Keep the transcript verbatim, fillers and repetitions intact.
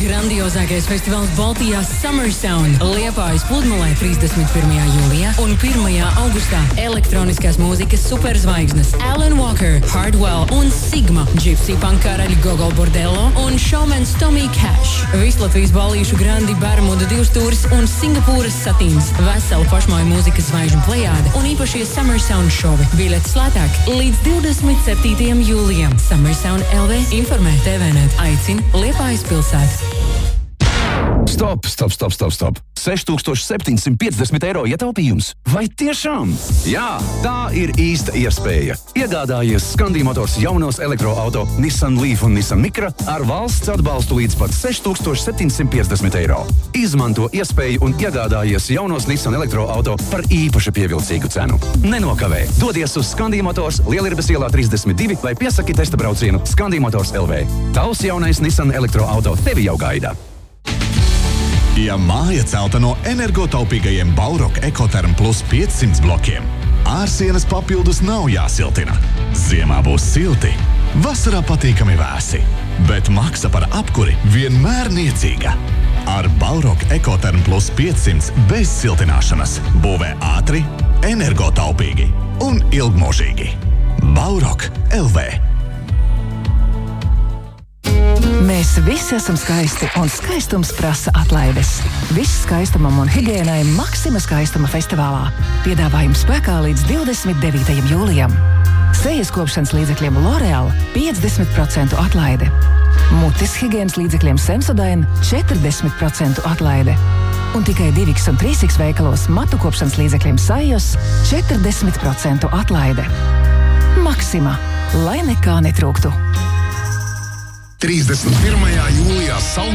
Grandiozākais festivāls Baltijā Summer Sound Liepājas pludmalē trīsdesmit pirmajā jūlijā un pirmajā augustā elektroniskās mūzikas superzvaigznes Alan Walker, Hardwell un Sigma, Gypsy Punk karaļi Gogol Bordello un showmans Tommy Cash. Vislatvijas ballīšu Grandi Bermuda divstūris un Singapūras satīns, vesela pašmāju mūzikas zvaigžņu plejāde un īpašie Summer Sound šovi. Biļetes lētāk līdz divdesmit septītajam jūlijam. Summer Sound L V informē T V net, aicina Liepājas pilsētu. Stop, stop, stop, stop, stop. seši tūkstoši septiņsimt piecdesmit eiro ietaupījums. Vai tiešām? Jā, tā ir īsta iespēja. Iegādājies Scandi Motors jaunos elektroauto Nissan Leaf un Nissan Micra ar valsts atbalstu līdz pat seši tūkstoši septiņsimt piecdesmit eiro. Izmanto iespēju un iegādājies jaunos Nissan elektroauto par īpaši pievilcīgu cenu. Nenokavē. Dodies uz Scandi Motors Lielirbes ielā trīsdesmit divi vai piesaki testa braucienu Scandi Motors L V. Tavs jaunais Nissan elektroauto tevi jau gaida. Ja māja celta no energotaupīgajiem Baurock Ecotherm Plus piecsimt blokiem, ārsienas papildus nav jāsiltina. Ziemā būs silti, vasarā patīkami vēsi, bet maksa par apkuri vienmēr niecīga. Ar Baurock Ecotherm Plus piecsimt bez siltināšanas būvē ātri, energotaupīgi un ilgmūžīgi. Baurock L V. Mēs visi esam skaisti, un skaistums prasa atlaides. Viss skaistumam un higiēnai Maxima skaistuma festivālā. Piedāvājums spēkā līdz divdesmit devītajam jūlijam. Sejas kopšanas līdzekļiem L'Oreal piecdesmit procentu atlaide. Mutes higiēnas līdzekļiem Sensodyne četrdesmit procentu atlaide. Un tikai divi iks un trīs iks veikalos matu kopšanas līdzekļiem Sajos četrdesmit procentu atlaide. Maxima, lai nekā netrūktu. trīsdesmit pirmajā jūlijā Saldu